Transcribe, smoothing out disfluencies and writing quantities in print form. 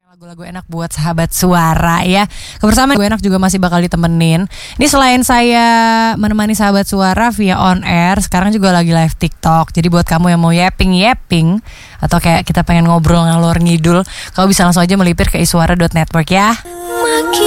Lagu-lagu enak buat sahabat suara ya. Kebersamaan gue enak juga masih bakal ditemenin. Ini selain saya menemani sahabat suara via on air, sekarang juga lagi live TikTok. Jadi buat kamu yang mau yapping atau kayak kita pengen ngobrol ngalor ngidul, kamu bisa langsung aja melipir ke iswara.network ya.